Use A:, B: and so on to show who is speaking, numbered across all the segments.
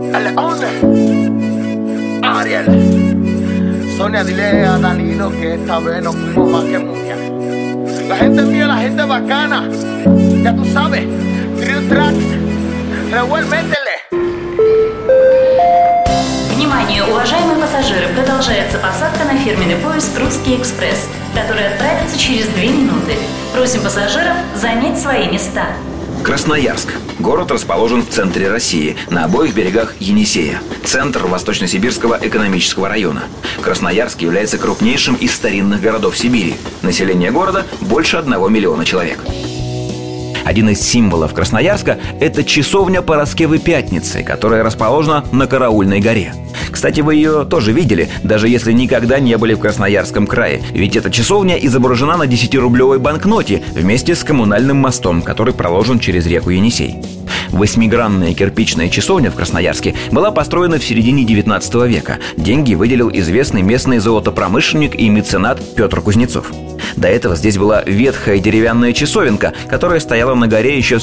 A: El Leone, Ariel, Sonia, dile a Danilo que esta vez nos fuimos más que mundial. La gente mía, la gente bacana, ya tú sabes, Drill Tracks, métele.
B: Внимание, уважаемые пассажиры, продолжается посадка на фирменный поезд «Русский экспресс», который отправится через 2 минуты. Просим пассажиров занять свои места.
C: Красноярск. Город расположен в центре России, на обоих берегах Енисея. Центр Восточно-Сибирского экономического района. Красноярск является крупнейшим из старинных городов Сибири. Население города больше 1 миллиона человек. Один из символов Красноярска – это часовня Параскевы Пятницы, которая расположена на Караульной горе. Кстати, вы ее тоже видели, даже если никогда не были в Красноярском крае. Ведь эта часовня изображена на 10-рублевой банкноте вместе с коммунальным мостом, который проложен через реку Енисей. 8-гранная кирпичная часовня в Красноярске была построена в середине 19 века. Деньги выделил известный местный золотопромышленник и меценат Петр Кузнецов. До этого здесь была ветхая деревянная часовенка, которая стояла на горе еще с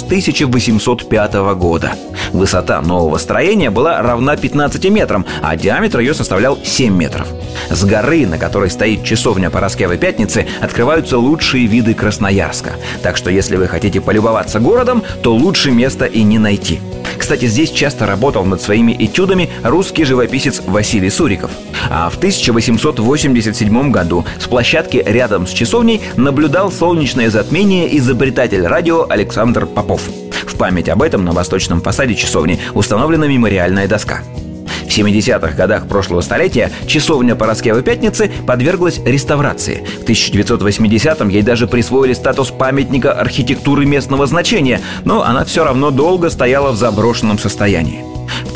C: 1805 года. Высота нового строения была равна 15 метрам, а диаметр ее составлял 7 метров. С горы, на которой стоит часовня Параскевы Пятницы, открываются лучшие виды Красноярска. Так что если вы хотите полюбоваться городом, то лучше места и не найти. Кстати, здесь часто работал над своими этюдами русский живописец Василий Суриков. А в 1887 году с площадки рядом с часовней наблюдал солнечное затмение изобретатель радио Александр Попов. В память об этом на восточном фасаде часовни установлена мемориальная доска. В 70-х годах прошлого столетия часовня Параскевы Пятницы подверглась реставрации. В 1980-м ей даже присвоили статус памятника архитектуры местного значения, но она все равно долго стояла в заброшенном состоянии. В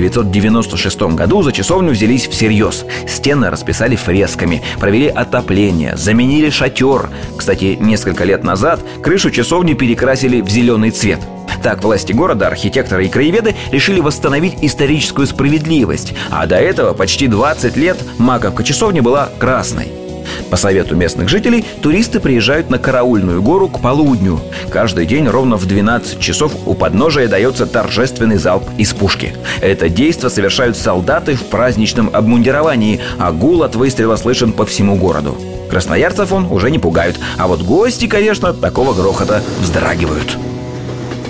C: 1996 году за часовню взялись всерьез. Стены расписали фресками, провели отопление, заменили шатер. Кстати, несколько лет назад крышу часовни перекрасили в зеленый цвет. Так власти города, архитекторы и краеведы решили восстановить историческую справедливость, а до этого почти 20 лет маковка часовни была красной. По совету местных жителей, туристы приезжают на Караульную гору к полудню. Каждый день ровно в 12 часов у подножия дается торжественный залп из пушки. Это действо совершают солдаты в праздничном обмундировании, а гул от выстрела слышен по всему городу. Красноярцев он уже не пугают, а вот гости, конечно, от такого грохота вздрагивают.